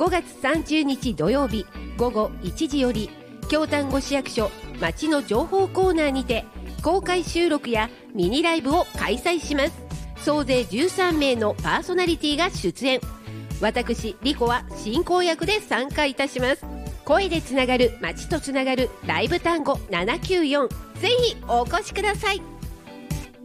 5月30日土曜日午後1時より京丹後市役所町の情報コーナーにて公開収録やミニライブを開催します。総勢13名のパーソナリティが出演。私リコは進行役で参加いたします。声でつながる町とつながるライブ単語794、ぜひお越しください。